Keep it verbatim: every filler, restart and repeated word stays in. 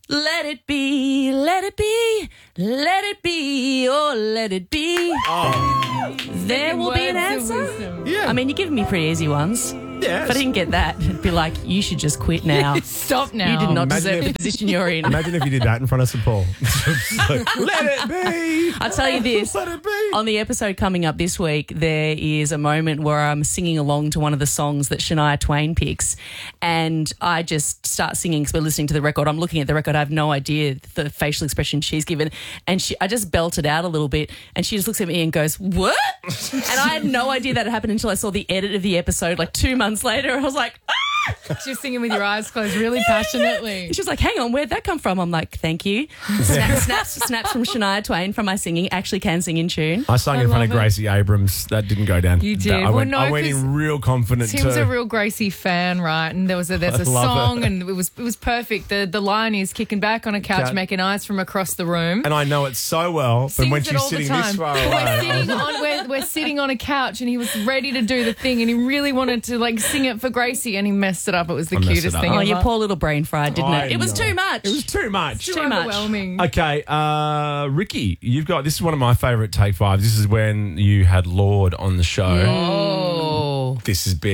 Let it be, let it be, let it be, oh, let it be. Oh. There will be an answer. Yeah. I mean, you're giving me pretty easy ones. Yes. If I didn't get that, it'd be like, you should just quit now. Stop now. You did not Imagine deserve if- the position you're in. Imagine if you did that in front of Saint Paul. Let it be. I'll tell you this. Let it be. On the episode coming up this week, there is a moment where I'm singing along to one of the songs that Shania Twain picks, and I just start singing because we're listening to the record. I'm looking at the record. I have no idea the facial expression she's given, and she, I just belted out a little bit, and she just looks at me and goes, "What?" And I had no idea that had happened until I saw the edit of the episode like two months later. I was like, "Ah!" She was singing with your eyes closed really passionately. She was like, hang on, where'd that come from? I'm like, thank you. Snap, snaps, snaps from Shania Twain from my singing. Actually can sing in tune. I sang I in front of love it. Gracie Abrams. That didn't go down. You did. That- I Well, went, no, I went 'cause in real confident Tim's too. a real Gracie fan, right? And there was a, there's a I love song, it. and it was it was perfect. The the line is kicking back on a couch, Cat- making eyes from across the room. and I know it so well, but Sings when it she's all the sitting time. this far We're away, sitting on we're, we're sitting on a couch, and he was ready to do the thing, and he really wanted to like sing it for Gracie, and he messed it up. It was the I messed cutest it up. thing. Oh, ever. your poor little brain fried, didn't I it? It was know. too much. it was too much. Too too much. overwhelming. Okay, uh, Ricky, you've got this is one of my favourite take fives. This is when you had Lord on the show. Oh. This is big.